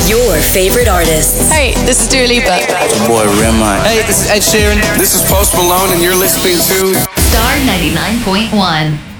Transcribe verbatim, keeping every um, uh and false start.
Your favorite artists. Hey, this is Dua Lipa. It's your boy Rema. Hey, this is Ed Sheeran. This is Post Malone, and you're listening to Star ninety-nine point one.